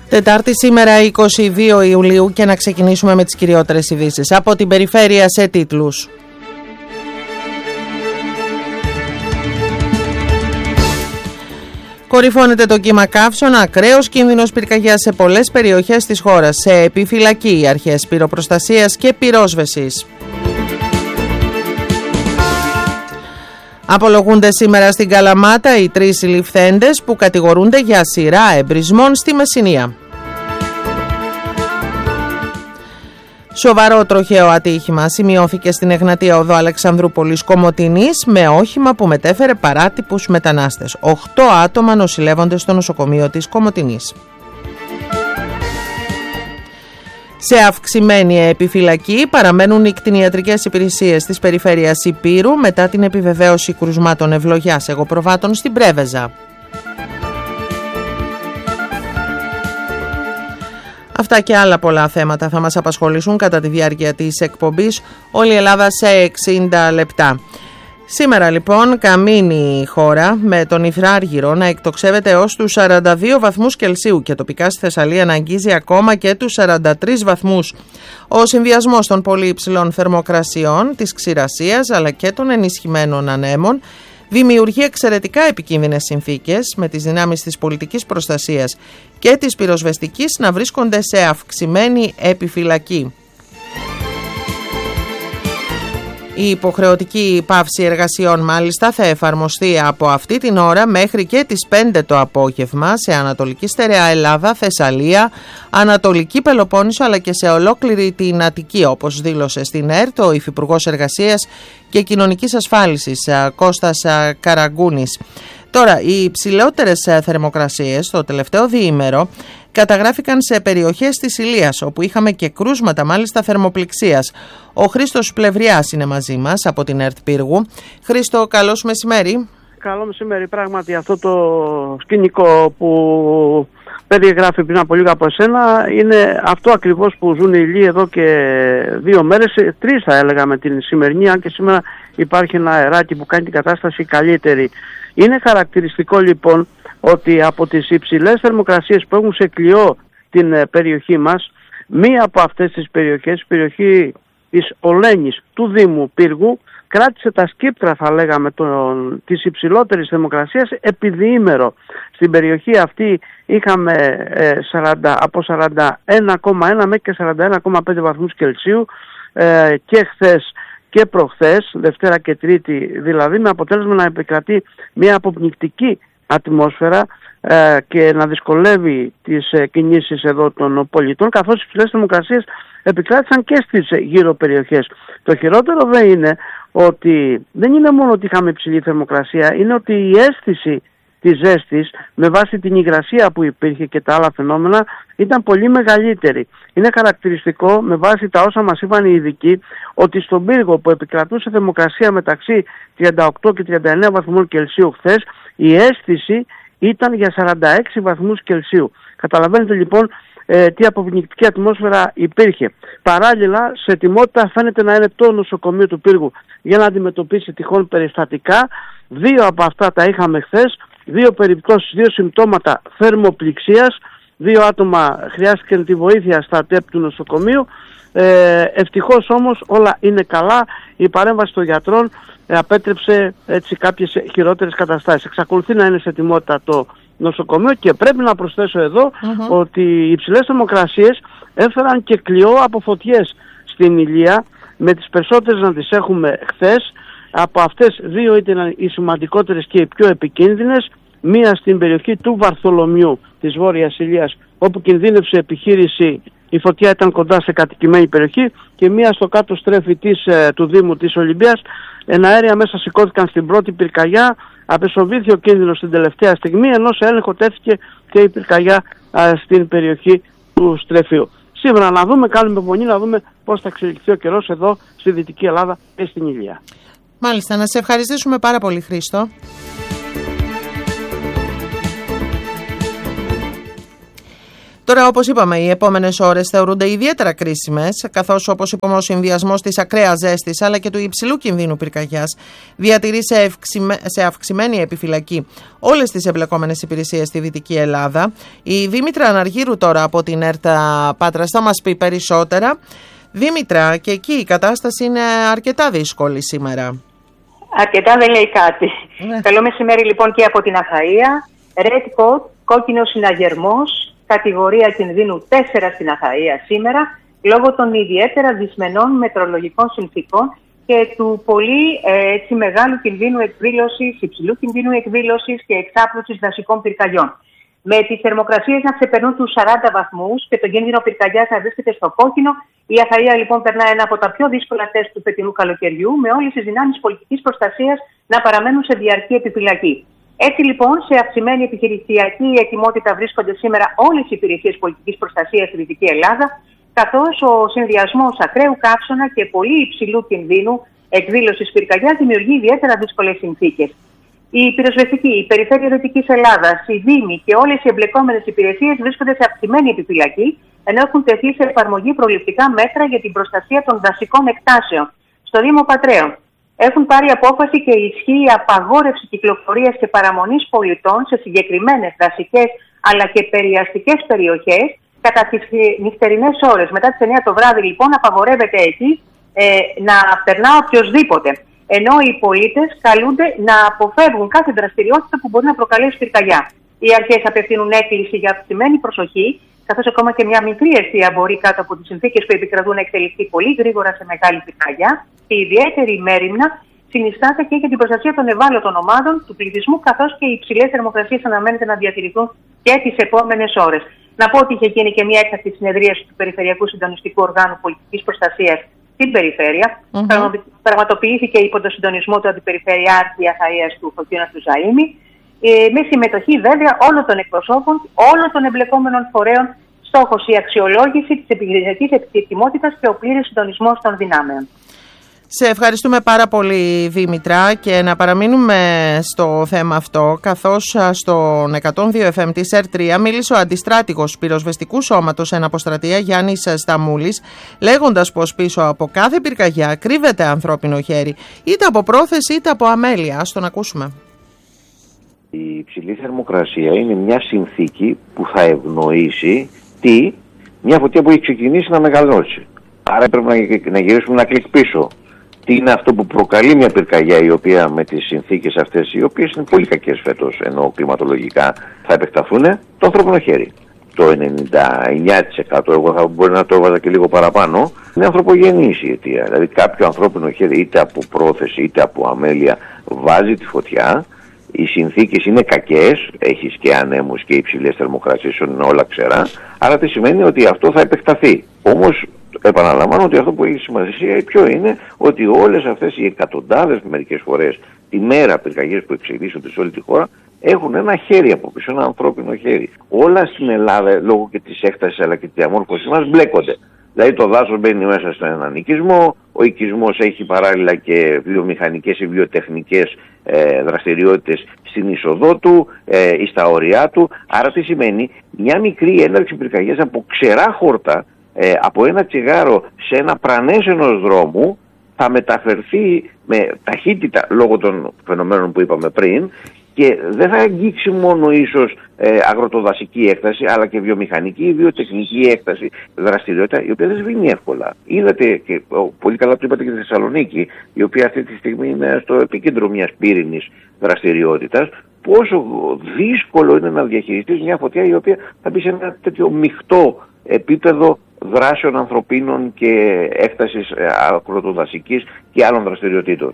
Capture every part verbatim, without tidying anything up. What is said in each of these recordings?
Τετάρτη σήμερα είκοσι δύο Ιουλίου και να ξεκινήσουμε με τις κυριότερες ειδήσεις από την περιφέρεια σε τίτλους. Κορυφώνεται το κύμα καύσων, ακραίος κίνδυνος πυρκαγιάς σε πολλές περιοχές της χώρας, σε επιφυλακή οι αρχές πυροπροστασίας και πυρόσβεσης. Απολογούνται σήμερα στην Καλαμάτα οι τρεις συλληφθέντες που κατηγορούνται για σειρά εμπρισμών στη Μεσσηνία. Σοβαρό τροχαίο ατύχημα σημειώθηκε στην Εγνατία οδό Αλεξανδρούπολης Κομοτηνής με όχημα που μετέφερε παράτυπους μετανάστες. Οχτώ άτομα νοσηλεύονται στο νοσοκομείο της Κομοτηνής. Σε αυξημένη επιφυλακή παραμένουν οι κτηνιατρικές υπηρεσίες της περιφέρειας Ηπείρου μετά την επιβεβαίωση κρουσμάτων ευλογιάς εγωπροβάτων στην Πρέβεζα. Αυτά και άλλα πολλά θέματα θα μας απασχολήσουν κατά τη διάρκεια της εκπομπής Όλη η Ελλάδα σε εξήντα λεπτά. Σήμερα λοιπόν καμίνει η χώρα με τον Ιθράργυρο να εκτοξεύεται έως τους σαράντα δύο βαθμούς Κελσίου και τοπικά στη Θεσσαλία να αγγίζει ακόμα και τους σαράντα τρεις βαθμούς. Ο συνδυασμός των πολύ υψηλών θερμοκρασιών, της ξηρασίας αλλά και των ενισχυμένων ανέμων δημιουργεί εξαιρετικά επικίνδυνες συνθήκες με τις δυνάμεις της πολιτικής προστασίας και της πυροσβεστικής να βρίσκονται σε αυξημένη επιφυλακή. Η υποχρεωτική πάυση εργασιών μάλιστα θα εφαρμοστεί από αυτή την ώρα μέχρι και τις πέντε το απόγευμα σε Ανατολική Στερεά Ελλάδα, Θεσσαλία, Ανατολική Πελοπόννησο αλλά και σε ολόκληρη την Αττική, όπως δήλωσε στην ΕΡΤ ο Υφυπουργός Εργασίας και Κοινωνικής Ασφάλισης Κώστας Καραγκούνης. Τώρα, οι υψηλότερες θερμοκρασίες το τελευταίο διήμερο καταγράφηκαν σε περιοχές της Ηλίας, όπου είχαμε και κρούσματα μάλιστα θερμοπληξίας. Ο Χρήστος Πλευριάς είναι μαζί μας από την ΕΡΤ Πύργου. Χρήστο, καλώς μεσημέρι. Καλό μεσημέρι. Πράγματι αυτό το σκηνικό που περιγράφει πριν από λίγο από εσένα είναι αυτό ακριβώς που ζουν οι Ηλίοι εδώ και δύο μέρες, τρεις θα έλεγα με την σημερινή, αν και σήμερα υπάρχει ένα αεράκι που κάνει την κατάσταση καλύτερη. Είναι χαρακτηριστικό λοιπόν ότι από τις υψηλές θερμοκρασίες που έχουν σε κλειό την περιοχή μας, μία από αυτές τις περιοχές, η περιοχή της Ολένης του Δήμου Πύργου, κράτησε τα σκύπτρα θα λέγαμε τον, της υψηλότερης θερμοκρασίας επί διήμερο. Στην περιοχή αυτή είχαμε ε, σαράντα, από σαράντα ένα κόμμα ένα μέχρι και σαράντα ένα κόμμα πέντε βαθμούς Κελσίου ε, και χθες και προχθές, Δευτέρα και Τρίτη δηλαδή, με αποτέλεσμα να επικρατεί μια αποπνικτική ατμόσφαιρα ε, και να δυσκολεύει τις ε, κινήσεις εδώ των πολιτών, καθώς οι υψηλές θερμοκρασίες επικράτησαν και στις ε, γύρω περιοχές. Το χειρότερο δεν είναι ότι δεν είναι μόνο ότι είχαμε υψηλή θερμοκρασία, είναι ότι η αίσθηση της ζέστης με βάση την υγρασία που υπήρχε και τα άλλα φαινόμενα ήταν πολύ μεγαλύτερη. Είναι χαρακτηριστικό με βάση τα όσα μας είπαν οι ειδικοί ότι στον Πύργο που επικρατούσε θερμοκρασία μεταξύ τριάντα οκτώ και τριάντα εννέα βαθμών Κελσίου χθες, η αίσθηση ήταν για σαράντα έξι βαθμούς Κελσίου. Καταλαβαίνετε λοιπόν ε, τι αποπνικτική ατμόσφαιρα υπήρχε. Παράλληλα, σε ετοιμότητα φαίνεται να είναι το νοσοκομείο του Πύργου για να αντιμετωπίσει τυχόν περιστατικά. Δύο από αυτά τα είχαμε χθες, δύο περιπτώσεις, δύο συμπτώματα θερμοπληξίας, δύο άτομα χρειάστηκαν τη βοήθεια στα ΤΕΠ του νοσοκομείου. Ε, ευτυχώς όμως όλα είναι καλά. Η παρέμβαση των γιατρών ε, απέτρεψε έτσι κάποιες χειρότερες καταστάσεις. Εξακολουθεί να είναι σε ετοιμότητα το νοσοκομείο και πρέπει να προσθέσω εδώ mm-hmm. ότι οι υψηλές θερμοκρασίες έφεραν και κλειό από φωτιές στην Ηλία, με τις περισσότερες να τις έχουμε χθες. Από αυτές δύο ήταν οι σημαντικότερες και οι πιο επικίνδυνες. Μία στην περιοχή του Βαρθολομιού της Βόρειας Ηλίας, όπου κινδύνευσε επιχείρηση, η φωτιά ήταν κοντά σε κατοικημένη περιοχή, και μία στο κάτω στρέφη της, του Δήμου της Ολυμπίας. Εναέρια μέσα σηκώθηκαν στην πρώτη πυρκαγιά, απεσοβήθη ο κίνδυνος στην τελευταία στιγμή, ενώ σε έλεγχο τέθηκε και η πυρκαγιά α, στην περιοχή του Στρεφείου. Σήμερα να δούμε, κάνουμε υπομονή να δούμε πώς θα εξελιχθεί ο καιρός εδώ στη Δυτική Ελλάδα και στην Ηλία. Μάλιστα, να σε ευχαριστήσουμε πάρα πολύ, Χρήστο. Τώρα, όπως είπαμε, οι επόμενες ώρες θεωρούνται ιδιαίτερα κρίσιμες, καθώς, όπως είπαμε, ο συνδυασμός της ακραίας ζέστης αλλά και του υψηλού κινδύνου πυρκαγιάς διατηρεί σε, ευξημέ... σε αυξημένη επιφυλακή όλες τις εμπλεκόμενες υπηρεσίες στη Δυτική Ελλάδα. Η Δήμητρα Αναργύρου τώρα από την ΕΡΤ Πάτρας θα μας πει περισσότερα. Δήμητρα, και εκεί η κατάσταση είναι αρκετά δύσκολη σήμερα. Αρκετά δεν λέει κάτι. Ναι. Καλό μεσημέρι λοιπόν και από την Αχαΐα. Red Code, κόκκινο συναγερμός, κατηγορία κινδύνου τέσσερα στην Αχαΐα σήμερα, λόγω των ιδιαίτερα δυσμενών μετρολογικών συνθήκων και του πολύ ε, έτσι, μεγάλου κινδύνου εκδήλωσης, υψηλού κινδύνου εκδήλωσης και εξάπλωσης δασικών πυρκαγιών. Με τις θερμοκρασίες να ξεπερνούν τους σαράντα βαθμούς και τον κίνδυνο πυρκαγιάς να βρίσκεται στο κόκκινο, η Αχαΐα λοιπόν περνά ένα από τα πιο δύσκολα τεστ του φετινού καλοκαιριού, με όλες τις δυνάμεις πολιτικής προστασίας να παραμένουν σε διαρκή επιφυλακή. Έτσι λοιπόν, σε αυξημένη επιχειρησιακή ετοιμότητα βρίσκονται σήμερα όλες οι υπηρεσίες πολιτικής προστασίας στη Δυτική Ελλάδα, καθώς ο συνδυασμός ακραίου καύσωνα και πολύ υψηλού κινδύνου εκδήλωσης πυρκαγιάς δημιουργεί ιδιαίτερα δύσκολες συνθήκες. Η πυροσβεστική, η Περιφέρεια Δυτικής Ελλάδας, οι Δήμοι και όλες οι εμπλεκόμενες υπηρεσίες βρίσκονται σε αυξημένη επιφυλακή, ενώ έχουν τεθεί σε εφαρμογή προληπτικά μέτρα για την προστασία των δασικών εκτάσεων. Στο Δήμο Πατρέων έχουν πάρει απόφαση και ισχύει η απαγόρευση κυκλοφορίας και παραμονής πολιτών σε συγκεκριμένες δασικές αλλά και περιαστικές περιοχές κατά τις νυχτερινές ώρες. Μετά τις εννιά το βράδυ λοιπόν απαγορεύεται εκεί ε, να περνά οποιοσδήποτε. Ενώ οι πολίτες καλούνται να αποφεύγουν κάθε δραστηριότητα που μπορεί να προκαλέσει πυρκαγιά. Οι αρχές απευθύνουν έκκληση για αυξημένη προσοχή, καθώς ακόμα και μια μικρή αιστεία μπορεί κάτω από τις συνθήκες που επικρατούν να εξελιχθεί πολύ γρήγορα σε μεγάλη πυρκαγιά. Και η ιδιαίτερη μέριμνα συνιστάται και για την προστασία των ευάλωτων ομάδων του πληθυσμού, καθώς και οι υψηλές θερμοκρασίες αναμένεται να διατηρηθούν και τις επόμενες ώρες. Να πω ότι είχε γίνει και μια έκτακτη συνεδρίαση του Περιφερειακού Συντονιστικού Οργάνου Πολιτικής Προστασίας στην Περιφέρεια. Mm-hmm. Πραγματοποιήθηκε υπό το συντονισμό του Αντιπεριφερειάρχη Αχαΐας του Φωτίνα του Ζαΐμι, με συμμετοχή βέβαια όλων των εκπροσώπων, όλων των εμπλεκόμενων φορέων, στόχος η αξιολόγηση της επιχειρησιακής ετοιμότητας και ο πλήρης συντονισμός των δυνάμεων. Σε ευχαριστούμε πάρα πολύ, Δήμητρα, και να παραμείνουμε στο θέμα αυτό, καθώς στον εκατόν δύο εφ εμ της ΕΡΤ τρία μίλησε ο αντιστράτηγος πυροσβεστικού σώματος εν αποστρατεία Γιάννης Σταμούλης, λέγοντας πως πίσω από κάθε πυρκαγιά κρύβεται ανθρώπινο χέρι, είτε από πρόθεση είτε από αμέλεια. Ας τον ακούσουμε. Η υψηλή θερμοκρασία είναι μια συνθήκη που θα ευνοήσει τι, μια φωτιά που έχει ξεκινήσει να μεγαλώσει. Άρα πρέπει να γυρίσουμε ένα κλικ πίσω. Τι είναι αυτό που προκαλεί μια πυρκαγιά, η οποία με τις συνθήκες αυτές, οι οποίες είναι πολύ κακές φέτος, ενώ κλιματολογικά θα επεκταθούν, το ανθρώπινο χέρι. Το ενενήντα εννιά τοις εκατό, εγώ θα μπορεί να το έβαζα και λίγο παραπάνω, είναι ανθρωπογενής η αιτία. Δηλαδή κάποιο ανθρώπινο χέρι, είτε από πρόθεση είτε από αμέλεια, βάζει τη φωτιά. Οι συνθήκες είναι κακές, έχεις και ανέμους και υψηλές θερμοκρασίες, είναι όλα ξερά, άρα τι σημαίνει ότι αυτό θα επεκταθεί. Όμως επαναλαμβάνω ότι αυτό που έχει σημασία ποιο είναι, ότι όλες αυτές οι εκατοντάδες μερικές φορές τη μέρα πυρκαγιές που εξελίσσονται σε όλη τη χώρα έχουν ένα χέρι από πίσω, ένα ανθρώπινο χέρι. Όλα στην Ελλάδα, λόγω και της έκτασης αλλά και της διαμόρφωσης μας, μπλέκονται. Δηλαδή το δάσος μπαίνει μέσα σε έναν οικισμό, ο οικισμός έχει παράλληλα και βιομηχανικές ή βιοτεχνικές ε, δραστηριότητες στην είσοδό του ε, ή στα όρια του. Άρα τι σημαίνει, μια μικρή έναρξη πυρκαγιάς από ξερά χόρτα, ε, από ένα τσιγάρο σε ένα πρανές ενός δρόμου, θα μεταφερθεί με ταχύτητα λόγω των φαινομένων που είπαμε πριν, και δεν θα αγγίξει μόνο ίσως ε, αγροτοδασική έκταση, αλλά και βιομηχανική ή βιοτεχνική έκταση, δραστηριότητα, η οποία δεν σβήνει εύκολα. Είδατε, και πολύ καλά το είπατε, και τη Θεσσαλονίκη, η οποία αυτή τη στιγμή είναι στο επίκεντρο μιας πύρινης δραστηριότητας, πόσο δύσκολο είναι να διαχειριστείς μια φωτιά η οποία θα μπει σε ένα τέτοιο μειχτό επίπεδο δράσεων ανθρωπίνων και έκτασης αγροτοδασικής και άλλων δραστηριοτήτων.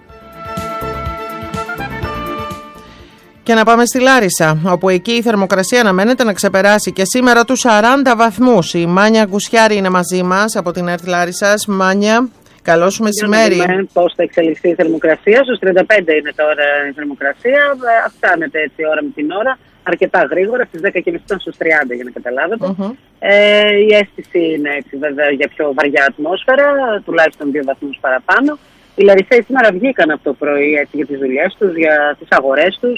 Και να πάμε στη Λάρισα, όπου εκεί η θερμοκρασία αναμένεται να ξεπεράσει και σήμερα τους σαράντα βαθμούς. Η Μάνια Γκουσιάρη είναι μαζί μας από την ΕΡΤ Λάρισσας. Μάνια, καλό σου μεσημέρι. Να δούμε πώς θα εξελιχθεί η θερμοκρασία. Στους τριάντα πέντε είναι τώρα η θερμοκρασία. Αυξάνεται έτσι ώρα με την ώρα, αρκετά γρήγορα. Στις δέκα και μισή ήταν στους τριάντα, για να καταλάβετε. Mm-hmm. Ε, η αίσθηση είναι έτσι βέβαια για πιο βαριά ατμόσφαιρα, τουλάχιστον δύο βαθμούς παραπάνω. Οι Λαρισαίοι σήμερα βγήκαν από το πρωί έτσι, για τις δουλειές τους, για τις αγορές τους.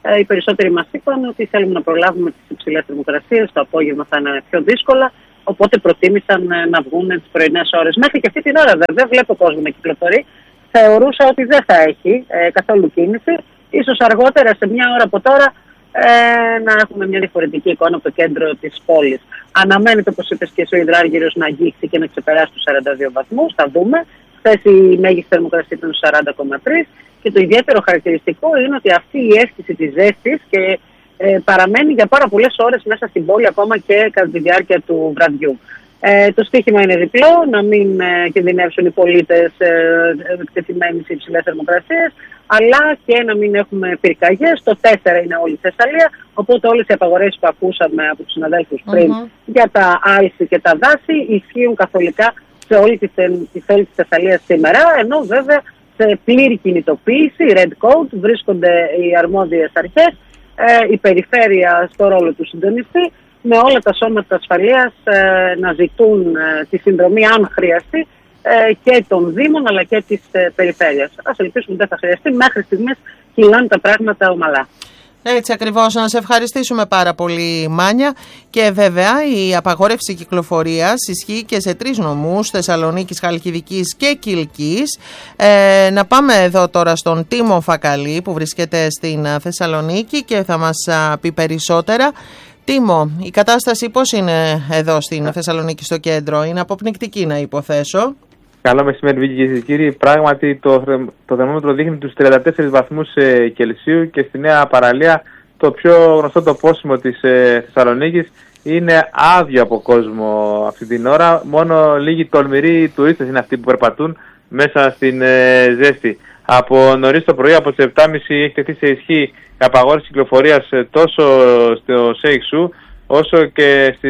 οι περισσότεροι μας είπαν ότι θέλουμε να προλάβουμε τις υψηλές θερμοκρασίες, το απόγευμα θα είναι πιο δύσκολα, οπότε προτίμησαν να βγουν τις πρωινές ώρες. Μέχρι και αυτή την ώρα βέβαια βλέπω κόσμο να κυκλοφορεί. Θεωρούσα ότι δεν θα έχει ε, καθόλου κίνηση. Ίσως αργότερα, σε μια ώρα από τώρα, ε, να έχουμε μια διαφορετική εικόνα από το κέντρο της πόλης. Αναμένεται, όπως είπες και εσύ, ο υδράργυρος να αγγίξει και να ξεπεράσει τους σαράντα δύο βαθμούς. Θα δούμε. Χθες η μέγιστη θερμοκρασία ήταν σαράντα κόμμα τρία και το ιδιαίτερο χαρακτηριστικό είναι ότι αυτή η αίσθηση της ζέστης και ε, παραμένει για πάρα πολλές ώρες μέσα στην πόλη, ακόμα και κατά τη διάρκεια του βραδιού. Ε, το στίχημα είναι διπλό, να μην ε, κινδυνεύσουν οι πολίτες ε, εκτεθειμένοι σε υψηλές θερμοκρασίες, αλλά και να μην έχουμε πυρκαγιές. Το τέσσερα είναι όλη η Θεσσαλία, οπότε όλες οι απαγορεύσεις που ακούσαμε από τους συναδέλφους πριν mm-hmm. για τα άλση και τα δάση ισχύουν καθολικά σε όλη τη, τη θέλη της Θεσσαλίας σήμερα, ενώ βέβαια σε πλήρη κινητοποίηση, red code, βρίσκονται οι αρμόδιες αρχές, ε, η περιφέρεια στο ρόλο του συντονιστή, με όλα τα σώματα ασφαλείας ε, να ζητούν ε, τη συνδρομή, αν χρειαστεί, ε, και των Δήμων αλλά και της ε, περιφέρειας. Ας ελπίσουμε ότι δεν θα χρειαστεί. Μέχρι στιγμής κυλάνε τα πράγματα ομαλά. Έτσι ακριβώς. Να σε ευχαριστήσουμε πάρα πολύ, Μάνια. Και βέβαια η απαγόρευση κυκλοφορίας ισχύει και σε τρεις νομούς, Θεσσαλονίκης, Χαλκιδικής και Κιλκής. Ε, να πάμε εδώ τώρα στον Τίμο Φακαλή που βρίσκεται στην Θεσσαλονίκη και θα μας πει περισσότερα. Τίμο, η κατάσταση πώς είναι εδώ στην Θεσσαλονίκη στο κέντρο? Είναι αποπνικτική να υποθέσω. Καλό μεσημέρι, Βίκη και κύριοι. Πράγματι το, το θερμόμετρο δείχνει τους τριάντα τέσσερις βαθμούς ε, Κελσίου και στη Νέα Παραλία, το πιο γνωστό τοπόσιμο της ε, Θεσσαλονίκης, είναι άδειο από κόσμο αυτή την ώρα. Μόνο λίγοι τολμηροί τουρίστες είναι αυτοί που περπατούν μέσα στην ε, ζέστη. Από νωρίς το πρωί, από τις επτά και μισή έχει τεθεί σε ισχύ η απαγόρευση κυκλοφορίας τόσο στο ΣΕΙΞΟΥ όσο και στη,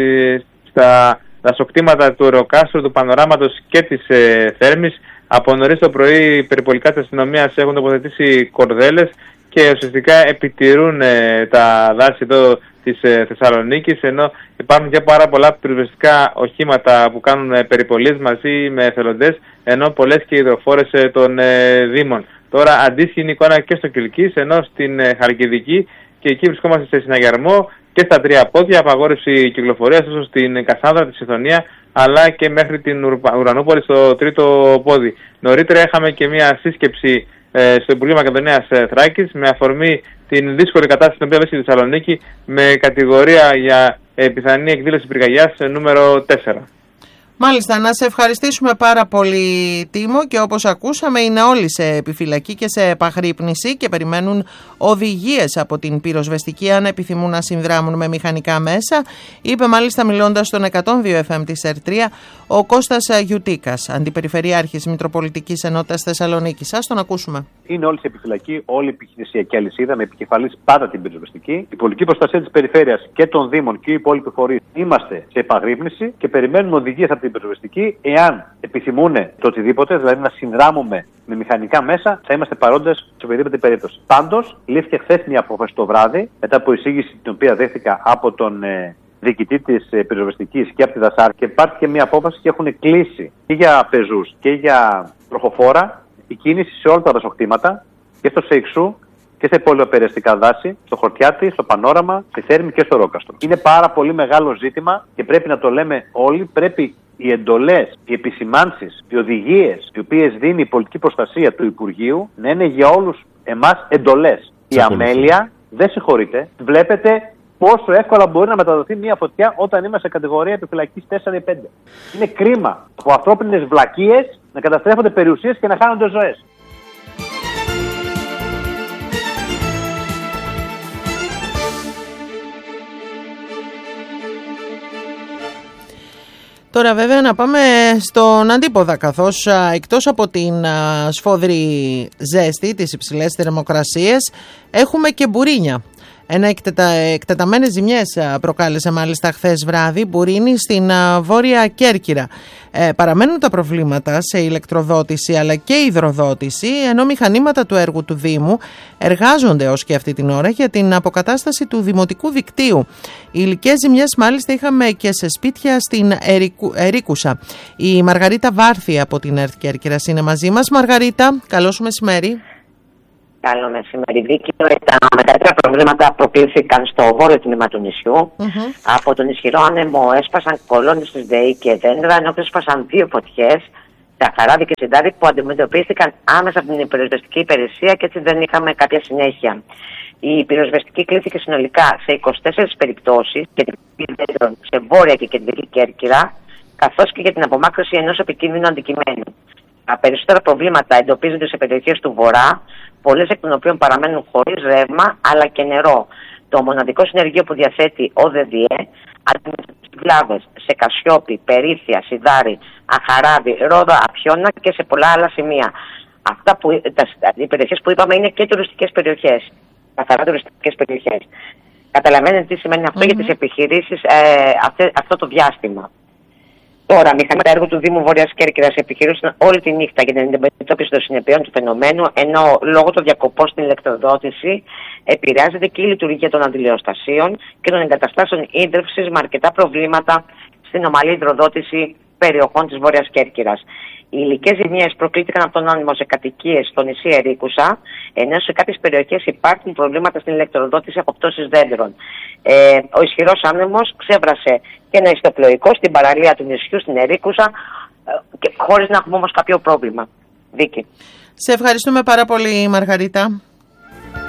στα δασοκτήματα του Ροκάστρου, του Πανοράματος και της ε, Θέρμης. Από νωρίς το πρωί οι περιπολικά της αστυνομίας έχουν τοποθετήσει κορδέλες και ουσιαστικά επιτηρούν ε, τα δάση εδώ της ε, Θεσσαλονίκης, ενώ υπάρχουν και πάρα πολλά πυροσβεστικά οχήματα που κάνουν ε, περιπολίες μαζί με εθελοντές, ενώ πολλές και υδροφόρες ε, των ε, Δήμων. Τώρα αντίστοιχη είναι η εικόνα και στο Κιλκής, ενώ στην ε, Χαλκιδική, και εκεί βρισκόμαστε σε συναγερμό και στα τρία πόδια, απαγόρευση κυκλοφορίας όσο στην Κασάνδρα, τη Συθωνία, αλλά και μέχρι την Ουρανούπολη στο τρίτο πόδι. Νωρίτερα είχαμε και μια σύσκεψη ε, στο Υπουργείο Μακεδονίας ε, Θράκης με αφορμή την δύσκολη κατάσταση στην οποία βρίσκεται η Θεσσαλονίκη, με κατηγορία για ε, πιθανή εκδήλωση πυρκαγιάς ε, νούμερο τέσσερα. Μάλιστα, να σε ευχαριστήσουμε πάρα πολύ, Τίμο, και όπως ακούσαμε είναι όλοι σε επιφυλακή και σε επαγρύπνηση και περιμένουν οδηγίες από την πυροσβεστική αν επιθυμούν να συνδράμουν με μηχανικά μέσα. Είπε μάλιστα μιλώντας στον εκατόν δύο εφ εμ της ΕΡ τρία ο Κώστας Γιουτίκας, Αντιπεριφερειάρχης Μητροπολιτικής Ενότητας Θεσσαλονίκης. Ας τον ακούσουμε. Είναι όλοι σε επιφυλακή, όλη η επιχειρησιακή αλυσίδα με επικεφαλής πάντα την πυροσβεστική. Η πολιτική προστασία της περιφέρειας και των Δήμων και οι υπόλοιποι φορείς είμαστε σε επαγρύπνηση και περιμένουμε οδηγίες από την πυροσβεστική. Εάν επιθυμούν το οτιδήποτε, δηλαδή να συνδράμουμε με μηχανικά μέσα, θα είμαστε παρόντες σε οποιαδήποτε περίπτωση. Πάντως, λήφθηκε χθες μια απόφαση το βράδυ, μετά από εισήγηση την οποία δέχτηκα από τον ε, διοικητή της ε, πυροσβεστικής και από τη Δασάρ, και υπάρχει και μια απόφαση και έχουν κλείσει και για πεζούς και για τροχοφόρα η κίνηση σε όλα τα δασοκτήματα και στο ΣΕΙΞΟΥ και σε πολυοπεραιαστικά δάση, στο Χορτιάτι, στο Πανόραμα, στη Θέρμη και στο Ρόκαστρο. Είναι πάρα πολύ μεγάλο ζήτημα και πρέπει να το λέμε όλοι. Πρέπει οι εντολές, οι επισημάνσεις, οι οδηγίες, οι οποίες δίνει η πολιτική προστασία του Υπουργείου, να είναι για όλους εμάς εντολές. Η αμέλεια δεν συγχωρείται. Βλέπετε πόσο εύκολα μπορεί να μεταδοθεί μια φωτιά όταν είμαστε σε κατηγορία επιφυλακής τέσσερα ή πέντε. Είναι κρίμα από ανθρώπινες βλακίες να καταστρέφονται περιουσίες και να χάνονται ζωές. Τώρα βέβαια να πάμε στον αντίποδα, καθώς εκτός από την σφόδρη ζέστη, τις υψηλές θερμοκρασίες, έχουμε και μπουρίνια. Ένα εκτετα... εκτεταμένες ζημιές προκάλεσε μάλιστα χθες βράδυ μπουρίνι στην Βόρεια Κέρκυρα. Ε, παραμένουν τα προβλήματα σε ηλεκτροδότηση αλλά και υδροδότηση, ενώ μηχανήματα του έργου του Δήμου εργάζονται ως και αυτή την ώρα για την αποκατάσταση του δημοτικού δικτύου. Οι υλικές ζημιές μάλιστα είχαμε και σε σπίτια στην Ερικου... Ερίκουσα. Η Μαργαρίτα Βάρθη από την ΕΡΤ Κέρκυρας είναι μαζί μας. Μαργαρίτα, καλώς σου μεσημέρι. Καλό μεσημέρι, Βίκυ. Τα μεγαλύτερα προβλήματα προκλήθηκαν στο βόρειο τμήμα του νησιού. Mm-hmm. Από τον ισχυρό άνεμο έσπασαν κολόνες της ΔΕΗ και δέντρα, ενώ έσπασαν δύο φωτιές, τα Χαράδι και Συντάδη, που αντιμετωπίστηκαν άμεσα από την πυροσβεστική υπηρεσία και έτσι δεν είχαμε κάποια συνέχεια. Η πυροσβεστική κλήθηκε συνολικά σε είκοσι τέσσερις περιπτώσεις και την δέντρων σε βόρεια και κεντρική Κέρκυρα, καθώς και για την απομάκρυνση ενός επικίνδυνου αντικειμένου. Τα περισσότερα προβλήματα εντοπίζονται σε περιοχές του Βορρά, πολλές εκ των οποίων παραμένουν χωρίς ρεύμα αλλά και νερό. Το μοναδικό συνεργείο που διαθέτει ο ΔΔΕ αντιμετωπίζει βλάβες σε Κασιόπη, Περήθεια, Σιδάρι, Αχαράδι, Ρόδα, Απιώνα και σε πολλά άλλα σημεία. Αυτά που, τα, οι περιοχές που είπαμε είναι και τουριστικές περιοχές, καθαρά τουριστικές περιοχές. Καταλαβαίνετε τι σημαίνει αυτό mm-hmm. για τις επιχειρήσεις ε, αυτό, αυτό το διάστημα. Τώρα, μηχανήματα έργου του Δήμου Βόρειας Κέρκυρας επιχειρούσαν όλη τη νύχτα για την αντιμετώπιση των συνεπειών του φαινομένου, ενώ λόγω των διακοπών στην ηλεκτροδότηση επηρεάζεται και η λειτουργία των αντιλιοστασίων και των εγκαταστάσεων ίδρυυσης με αρκετά προβλήματα στην ομαλή υδροδότηση περιοχών της Βόρειας Κέρκυρας. Οι υλικές ζημίες προκλήθηκαν από τον άνεμο σε κατοικίες στο νησί Ερίκουσα, ενώ σε κάποιες περιοχές υπάρχουν προβλήματα στην ηλεκτροδότηση από πτώσεις δέντρων. Ε, ο ισχυρός άνεμος ξέβρασε και ένα ιστοπλοϊκό στην παραλία του νησιού στην Ερίκουσα, ε, χωρίς να έχουμε όμως κάποιο πρόβλημα. Βίκυ. Σε ευχαριστούμε πάρα πολύ, Μαργαρίτα.